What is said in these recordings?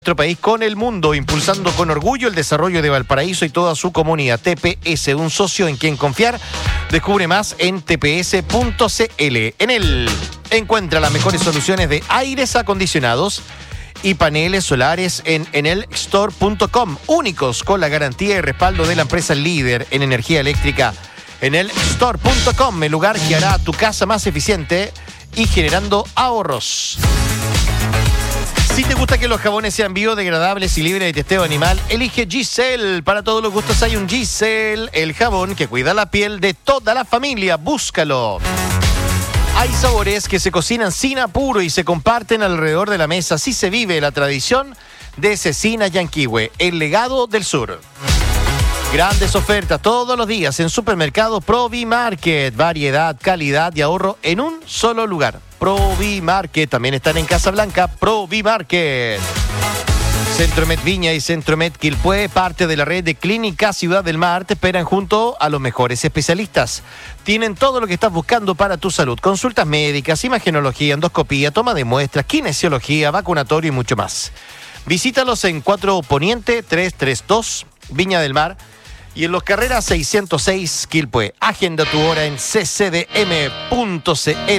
Nuestro país con el mundo, impulsando con orgullo el desarrollo de Valparaíso y toda su comunidad. TPS, un socio en quien confiar. Descubre más en tps.cl. En él encuentra las mejores soluciones de aires acondicionados y paneles solares en enelstore.com, únicos con la garantía y respaldo de la empresa líder en energía eléctrica. Enelstore.com, el lugar que hará tu casa más eficiente y generando ahorros. Si te gusta que los jabones sean biodegradables y libres de testeo animal, elige Giselle. Para todos los gustos hay un Giselle, el jabón que cuida la piel de toda la familia. Búscalo. Hay sabores que se cocinan sin apuro y se comparten alrededor de la mesa. Así se vive la tradición de Cecina Yanquihue, el legado del sur. Grandes ofertas todos los días en Supermercado Provimarket. Variedad, calidad y ahorro en un solo lugar. Provimarket. También están en Casablanca. Provimarket. Centromed Viña y Centromed Quilpué, parte de la red de Clínica Ciudad del Mar, te esperan junto a los mejores especialistas. Tienen todo lo que estás buscando para tu salud. Consultas médicas, imagenología, endoscopía, toma de muestras, kinesiología, vacunatorio y mucho más. Visítalos en 4 Poniente 332, Viña del Mar. Y en Los Carreras 606, Quilpué. Agenda tu hora en ccdm.cl.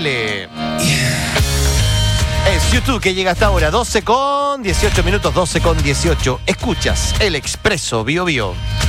Es YouTube que llega hasta ahora, 12 con 18 minutos, 12 con 18. Escuchas El Expreso Bio Bio.